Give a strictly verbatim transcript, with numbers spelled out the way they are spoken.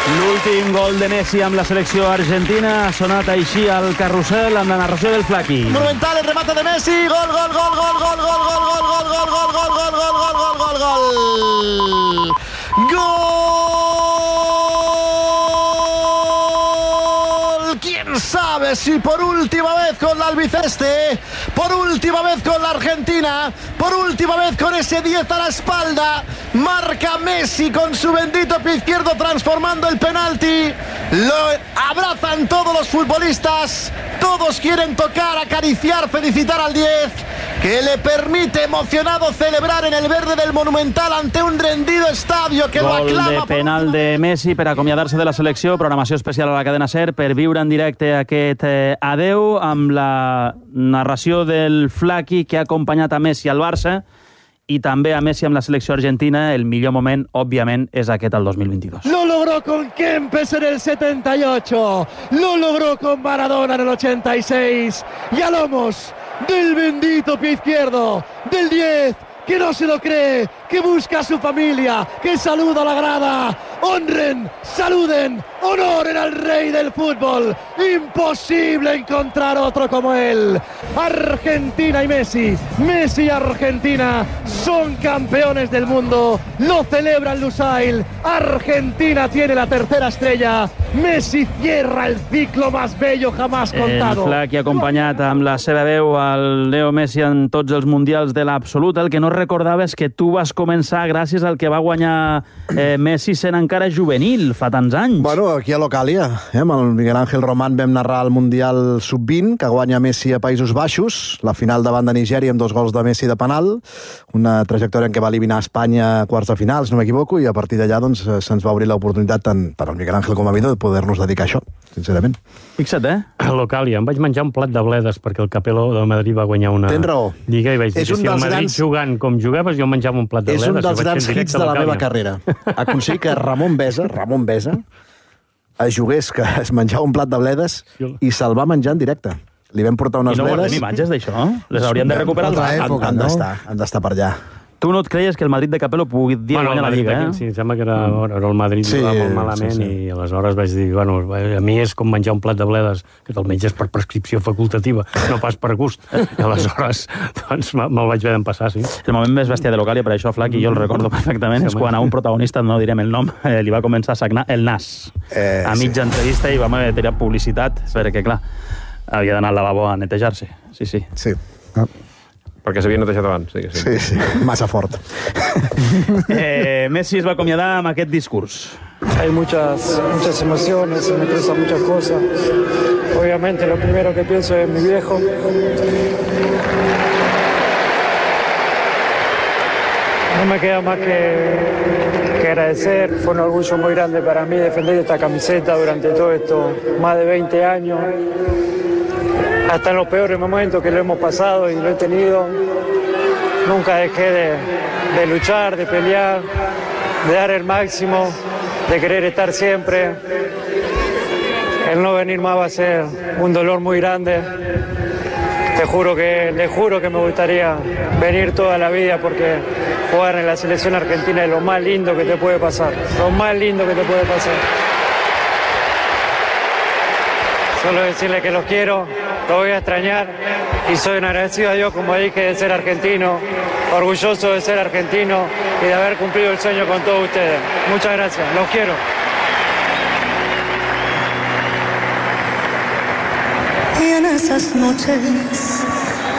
L'últim gol de Messi amb la selecció argentina ha sonat així al carrusel amb la narració del Flaqui. Monumental, el remate de Messi, gol, gol, gol, gol, gol, gol, gol, gol, gol, gol, gol, gol, gol, gol, gol, gol, gol, gol. ¿Quién sabe si por última vez con la albiceleste, por última vez con la Argentina, por última vez con ese diez a la espalda, marca Messi con su bendito pie izquierdo transformando el penalti? Lo abrazan todos los futbolistas, todos quieren tocar, acariciar, felicitar al diez, que le permite emocionado celebrar en el verde del Monumental ante un rendido estadio que Gol lo aclama. de penal de Messi per acomiadar-se de la selecció, programació especial a la cadena SER per viure en directe aquest eh, adeu amb la narració del Flaqui que ha acompanyat a Messi al Barça i també a Messi amb la selecció argentina. El millor moment, òbviament, és aquest al dos mil veintidós. Lo logró con Kempes en el setenta y ocho, lo logró con Maradona en el ochenta y seis, y a lomos del bendito pie izquierdo del diez, que no se lo cree, que busca a su familia, que saluda a la grada. Honren, saluden, honoren al rey del fútbol. Imposible encontrar otro como él. Argentina y Messi, Messi y Argentina son campeones del mundo. Lo celebran Lusail. Argentina tiene la tercera estrella. Messi cierra el ciclo más bello jamás contado. El Flaqui acompanyat amb la seva veu al Leo Messi en tots els mundials de l'absolut. El que no recordava és que tu vas començar gràcies al que va guanyar eh, Messi sent encara juvenil, fa tants anys. Bueno, aquí a Localia, eh, amb el Miguel Ángel Román vam narrar el Mundial sub vint, que guanya Messi a Països Baixos, la final davant de Nigèria amb dos gols de Messi de penal, una trajectòria en què va eliminar Espanya a quarts de finals, no m'equivoco, i a partir d'allà doncs, se'ns va obrir l'oportunitat tant per al Miguel Ángel com a mi de poder-nos dedicar a això, sincerament. Fixa't, eh? A Localia, em vaig menjar un plat de bledes perquè el Capello de Madrid va guanyar una Tens raó. lliga i vaig dir És que un si el dels Madrid grans- jugant com jugaves, jo menjava un plat de És bledes. un dels i vaig grans fer en hits directe de a la meva Locàlia. carrera. Aconseguir que Ramon Besa, Ramon Besa, jugués que es menjava un plat de bledes i se'l va menjar en directe. Li vam portar unes I no bledes... guardem imatges d'això? Les haurien de recuperar els Han, àlbums. han d'estar, han d'estar per allà. Tu no et creies que el Madrid de Capello pugui dir Bueno, guanyar la Lliga, eh? Sí, sembla que era, era el Madrid Sí, sí, molt malament sí, sí. i aleshores vaig dir, bueno, a mi és com menjar un plat de bledes, que te'l menges per prescripció facultativa, no pas per gust. I aleshores, doncs, me- me'l vaig haver d'empassar, sí. El moment més bèstia de Localia, per això, Flaqui, jo el recordo perfectament, és quan a un protagonista, no direm el nom, eh, li va començar a sagnar el nas. Eh, a mitja entrevista i vam haver de tirar publicitat, perquè, clar, havia d'anar al lavabo a netejar-se. Sí, sí. Sí. Ah. Perquè s'havia netejat abans. Sí, sí. Sí, sí, massa fort. Eh, Messi es va acomiadar amb aquest discurs. Hay muchas, muchas emociones, se me cruzan muchas cosas. Obviamente lo primero que pienso es mi viejo. No me queda más que, que agradecer. Fue un orgullo muy grande para mí defender esta camiseta durante todo esto, más de veinte años. Hasta en los peores momentos que lo hemos pasado y lo he tenido, nunca dejé de, de luchar, de pelear, de dar el máximo, de querer estar siempre. El no venir más va a ser un dolor muy grande. Te juro que, te juro que me gustaría venir toda la vida porque jugar en la selección argentina es lo más lindo que te puede pasar. Lo más lindo que te puede pasar. Solo decirle que los quiero, los voy a extrañar y soy un agradecido a Dios, como dije, de ser argentino, orgulloso de ser argentino y de haber cumplido el sueño con todos ustedes. Muchas gracias, los quiero. Y en esas noches